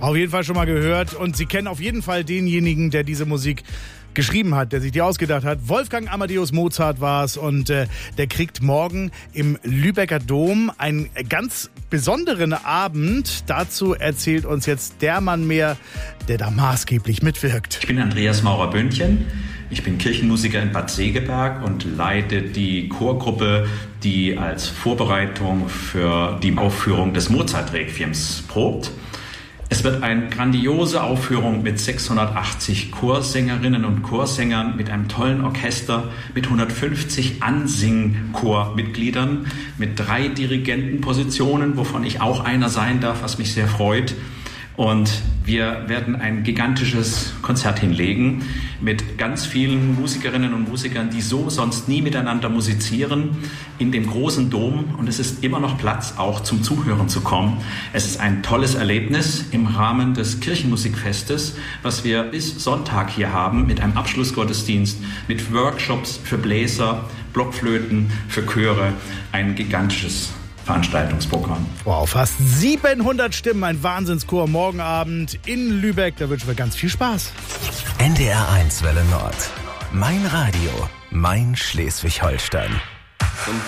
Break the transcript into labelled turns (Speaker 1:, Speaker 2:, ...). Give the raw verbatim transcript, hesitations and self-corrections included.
Speaker 1: Auf jeden Fall schon mal gehört. Und Sie kennen auf jeden Fall denjenigen, der diese Musik geschrieben hat, der sich die ausgedacht hat. Wolfgang Amadeus Mozart war es und äh, der kriegt morgen im Lübecker Dom einen ganz besonderen Abend. Dazu erzählt uns jetzt der Mann mehr, der da maßgeblich mitwirkt.
Speaker 2: Ich bin Andreas Maurer-Böhnchen. Ich bin Kirchenmusiker in Bad Segeberg und leite die Chorgruppe, die als Vorbereitung für die Aufführung des Mozart-Requiems probt. Es wird eine grandiose Aufführung mit sechshundertachtzig Chorsängerinnen und Chorsängern, mit einem tollen Orchester, mit hundertfünfzig Ansing-Chormitgliedern, mit drei Dirigentenpositionen, wovon ich auch einer sein darf, was mich sehr freut. Und wir werden ein gigantisches Konzert hinlegen mit ganz vielen Musikerinnen und Musikern, die so sonst nie miteinander musizieren, in dem großen Dom. Und es ist immer noch Platz, auch zum Zuhören zu kommen. Es ist ein tolles Erlebnis im Rahmen des Kirchenmusikfestes, was wir bis Sonntag hier haben, mit einem Abschlussgottesdienst, mit Workshops für Bläser, Blockflöten, für Chöre, ein gigantisches Veranstaltungsprogramm.
Speaker 1: Wow, fast siebenhundert Stimmen, ein Wahnsinnschor morgen Abend in Lübeck. Da wünschen wir ganz viel Spaß.
Speaker 3: N D R eins Welle Nord. Mein Radio, mein Schleswig-Holstein.